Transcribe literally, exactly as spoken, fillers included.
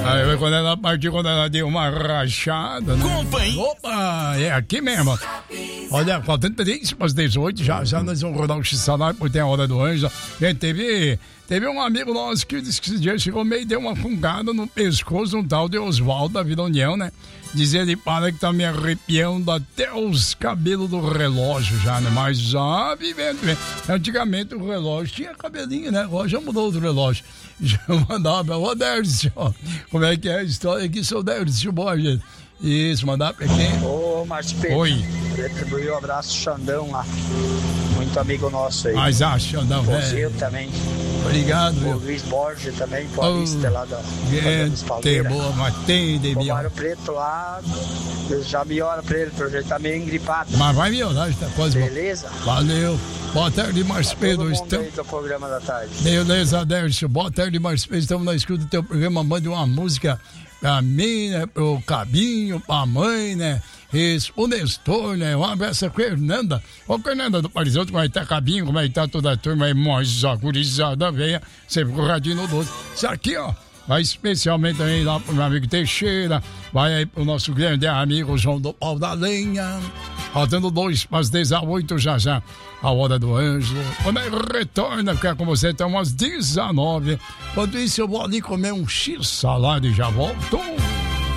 Aí quando ela partiu, quando ela deu uma rachada, né? Companhia. Opa, é aqui mesmo. Olha, faltando três para as dezoito, já, já nós vamos rodar o X-Salário, porque tem a hora do anjo. Gente, teve, teve um amigo nosso que disse que esse dia chegou meio e deu uma fungada no pescoço, um tal de Oswaldo da Vila União, né? Diz ele, para que tá me arrepiando até os cabelos do relógio já, né? Mas já vivendo, né? Antigamente o relógio tinha cabelinho, né? Agora já mudou o relógio. Já mandava, ô Dércio, como é que é a história aqui, seu Dércio Borges? Isso, mandar pra quem? Ô, Márcio Pedro. Oi. Retribuiu o abraço Xandão lá. Muito amigo nosso aí. Mas ah, Xandão, velho. Eu também. Obrigado, O viu? Luiz Borges também, paulista oh, lá da tem boa, mas tem de mim. O Mário Preto lá, já melhora pra ele, porque ele tá meio engripado. Mas vai melhorar, tá quase. Beleza? Valeu. Boa tarde, Márcio Pedro. Estamos aí do programa da tarde. Beleza, Dércio. Boa tarde, Márcio Pedro. Estamos na escuta do teu programa. Mande uma música pra mim, né? Pro Cabinho, pra mãe, né? Isso, o Nestor, né? Um abraço a Fernanda. Ô, Fernanda do Parisoto, como é que tá Cabinho? Como é que tá toda a turma aí? Moja, gurizada, veia. Sempre com o radinho no doce. Isso aqui, ó. Vai especialmente também lá pro meu amigo Teixeira. Vai aí pro nosso grande amigo João do Pau da Lenha. Faltando dois para as dezoito já já. A hora do Ângelo. Quando ele retorna, ficar com você até umas dezenove. Enquanto isso, eu vou ali comer um X-Salada e já volto.